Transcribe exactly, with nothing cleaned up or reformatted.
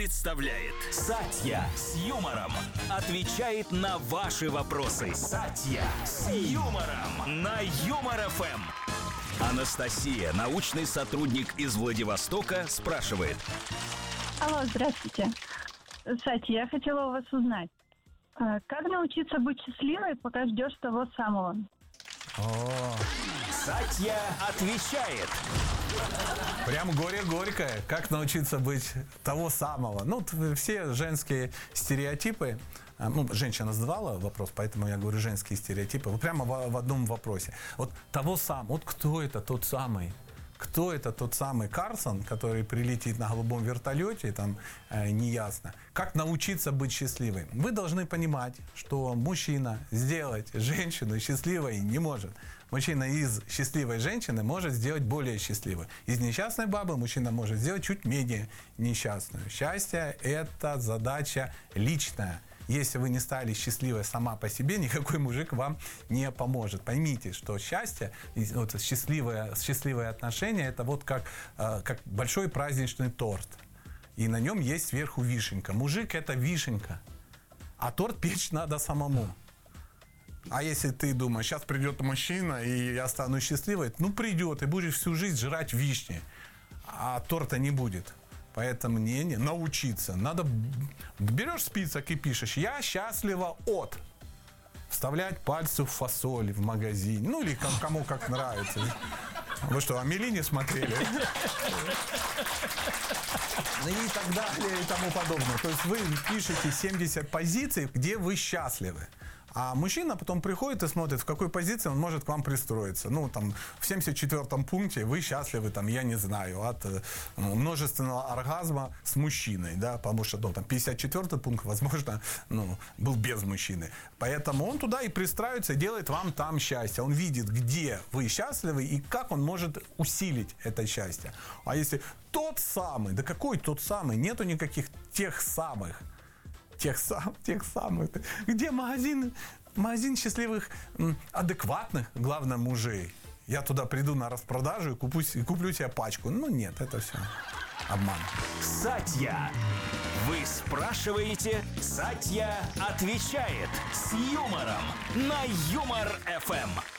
представляет Сатья с юмором. Отвечает на ваши вопросы. Сатья с юмором на Юмор эф эм. Анастасия, научный сотрудник из Владивостока, спрашивает. Алло, здравствуйте. Сатья, я хотела у вас узнать, как научиться быть счастливой, пока ждешь того самого? О, Сатья отвечает. прям горе горькое. Как научиться быть того самого? Ну, т- все женские стереотипы. а, Ну, женщина задавала вопрос, поэтому я говорю женские стереотипы. Вот прямо в, в одном вопросе. Вот того самого. Вот кто это тот самый? Кто это тот самый Карлсон, который прилетит на голубом вертолете, там э, неясно. Как научиться быть счастливым? Вы должны понимать, что мужчина сделать женщину счастливой не может. Мужчина из счастливой женщины может сделать более счастливой. Из несчастной бабы мужчина может сделать чуть менее несчастную. Счастье – это задача личная. Если вы не стали счастливой сама по себе, никакой мужик вам не поможет. Поймите, что счастье, вот счастливое, счастливые отношения, это вот как, э, как большой праздничный торт. И на нем есть сверху вишенка. Мужик – это вишенка, а торт печь надо самому. А если ты думаешь, сейчас придет мужчина, и я стану счастливой, ну придет, и будешь всю жизнь жрать вишни, а торта не будет. Поэтому не, не, научиться. Надо, берешь список и пишешь: я счастлива от. Вставлять пальцы в фасоли в магазине. Ну или кому, кому как нравится. Вы что, Амели не смотрели? И так далее и тому подобное. То есть вы пишете семьдесят позиций, где вы счастливы. А мужчина потом приходит и смотрит, в какой позиции он может к вам пристроиться. Ну, там, в семьдесят четвёртом пункте вы счастливы, там, я не знаю, от ну, множественного оргазма с мужчиной, да, потому что, ну, там, пятьдесят четвёртый пункт, возможно, ну, был без мужчины. Поэтому он туда и пристраивается, и делает вам там счастье. Он видит, где вы счастливы и как он может усилить это счастье. А если тот самый, да какой тот самый, нету никаких тех самых, Тех, сам, тех самых. Где магазин, магазин счастливых, адекватных, главное, мужей. Я туда приду на распродажу и куплю, и куплю себе пачку. Ну нет, это все обман. Сатья. Вы спрашиваете, Сатья отвечает с юмором на Юмор эф эм.